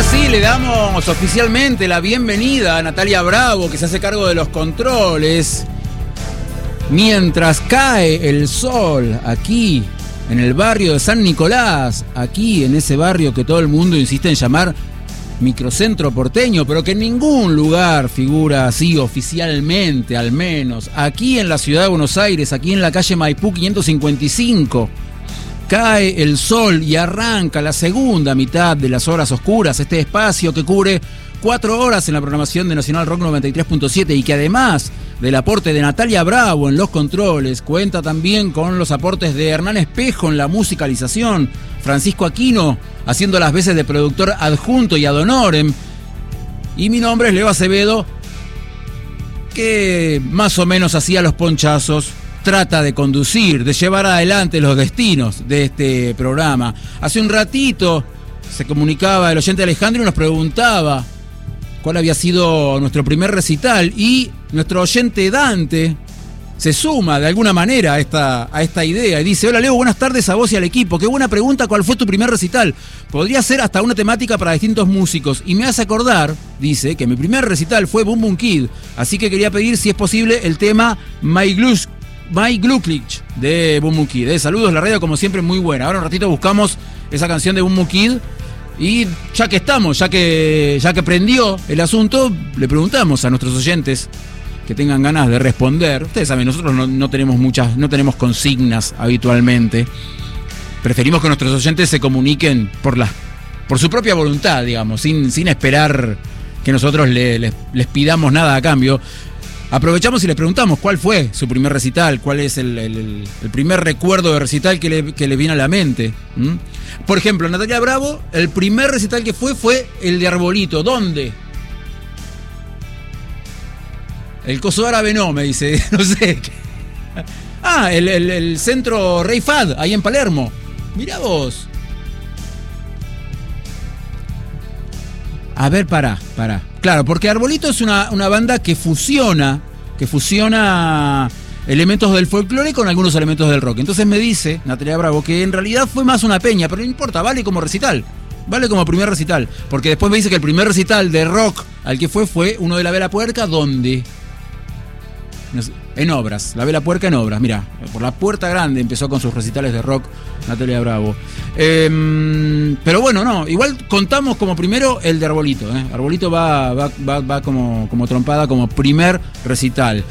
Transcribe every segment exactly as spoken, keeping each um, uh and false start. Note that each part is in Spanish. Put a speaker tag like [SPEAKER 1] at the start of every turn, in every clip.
[SPEAKER 1] sí, le damos oficialmente la bienvenida a Natalia Bravo, que se hace cargo de los controles. Mientras cae el sol aquí, en el barrio de San Nicolás, aquí en ese barrio que todo el mundo insiste en llamar microcentro porteño, pero que en ningún lugar figura así oficialmente, al menos. Aquí en la ciudad de Buenos Aires, aquí en la calle Maipú quinientos cincuenta y cinco, cae el sol y arranca la segunda mitad de las horas oscuras, este espacio que cubre cuatro horas en la programación de Nacional Rock noventa y tres punto siete y que además del aporte de Natalia Bravo en los controles, cuenta también con los aportes de Hernán Espejo en la musicalización, Francisco Aquino haciendo las veces de productor adjunto y ad honorem, y mi nombre es Leo Acevedo, que más o menos hacía los ponchazos, trata de conducir, de llevar adelante los destinos de este programa. Hace un ratito se comunicaba el oyente Alejandro y nos preguntaba cuál había sido nuestro primer recital, y nuestro oyente Dante se suma de alguna manera a esta, a esta idea y dice: hola Leo, buenas tardes a vos y al equipo, qué buena pregunta, ¿cuál fue tu primer recital? Podría ser hasta una temática para distintos músicos, y me hace acordar, dice, que mi primer recital fue Boom Boom Kid, así que quería pedir si es posible el tema My Glue My Glücklich de Boom Boom Kid. Eh, saludos, la radio como siempre muy buena. Ahora un ratito buscamos esa canción de Boom Boom Kid. Y ya que estamos, ya que, ya que prendió el asunto, le preguntamos a nuestros oyentes que tengan ganas de responder. Ustedes saben, nosotros no, no tenemos muchas, no tenemos consignas habitualmente. Preferimos que nuestros oyentes se comuniquen por la, por su propia voluntad, digamos, sin, sin esperar que nosotros le, les, les pidamos nada a cambio. Aprovechamos y les preguntamos cuál fue su primer recital, cuál es el, el, el primer recuerdo de recital que le, que le viene a la mente. ¿Mm? Por ejemplo, Natalia Bravo, el primer recital que fue fue el de Arbolito. ¿Dónde? El Coso Árabe no, me dice, no sé. Ah, el, el, el centro Rey Fad, ahí en Palermo. Mirá vos. A ver, pará, pará. Claro, porque Arbolito es una, una banda que fusiona, que fusiona elementos del folclore con algunos elementos del rock. Entonces me dice Natalia Bravo que en realidad fue más una peña, pero no importa, vale como recital. Vale como primer recital. Porque después me dice que el primer recital de rock al que fue fue uno de La Vela Puerca, ¿dónde? No sé, en Obras, La Vela Puerca en Obras, mirá, por la Puerta Grande empezó con sus recitales de rock Natalia Bravo. Eh, pero bueno, no, igual contamos como primero el de Arbolito, ¿eh? Arbolito va, va, va, va como, como trompada, como primer recital.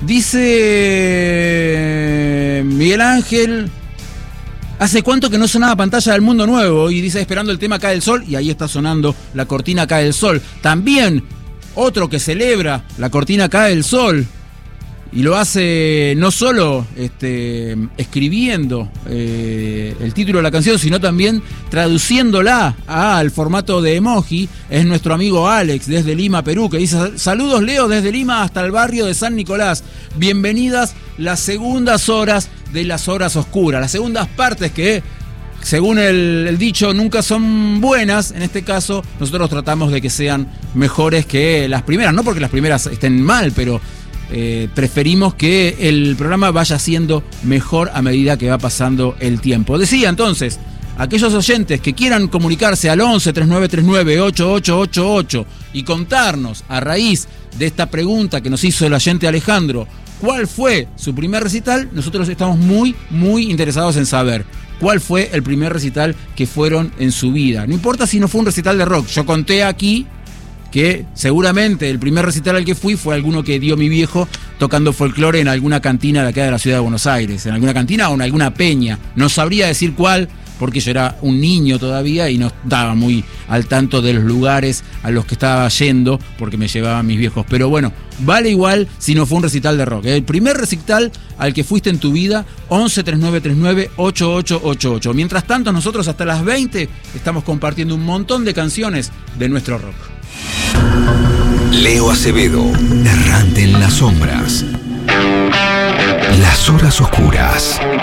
[SPEAKER 1] Dice Miguel Ángel: ¿hace cuánto que no sonaba Pantalla del Mundo Nuevo? Y dice, esperando el tema Cae el Sol, y ahí está sonando la cortina Cae el Sol. También otro que celebra la cortina Cae el Sol, y lo hace no solo este, escribiendo eh, el título de la canción, sino también traduciéndola al formato de emoji, es nuestro amigo Alex desde Lima, Perú, que dice: saludos Leo desde Lima hasta el barrio de San Nicolás. Bienvenidas las segundas horas de las horas oscuras, las segundas partes que, según el, el dicho, nunca son buenas. En este caso, nosotros tratamos de que sean mejores que las primeras, no porque las primeras estén mal, pero Eh, preferimos que el programa vaya siendo mejor a medida que va pasando el tiempo. Decía entonces, aquellos oyentes que quieran comunicarse al once, treinta y nueve treinta y nueve, ochenta y ocho ochenta y ocho y contarnos a raíz de esta pregunta que nos hizo el oyente Alejandro, ¿cuál fue su primer recital? Nosotros estamos muy, muy interesados en saber cuál fue el primer recital que fueron en su vida. No importa si no fue un recital de rock. Yo conté aquí que seguramente el primer recital al que fui fue alguno que dio mi viejo tocando folclore en alguna cantina de acá de la ciudad de Buenos Aires, en alguna cantina o en alguna peña. No sabría decir cuál, porque yo era un niño todavía y no estaba muy al tanto de los lugares a los que estaba yendo, porque me llevaban mis viejos. Pero bueno, vale igual si no fue un recital de rock. El primer recital al que fuiste en tu vida, once, treinta y nueve treinta y nueve, ochenta y ocho ochenta y ocho. Mientras tanto, nosotros hasta las veinte estamos compartiendo un montón de canciones de nuestro rock.
[SPEAKER 2] Leo Acevedo, errante en las sombras. Las horas oscuras.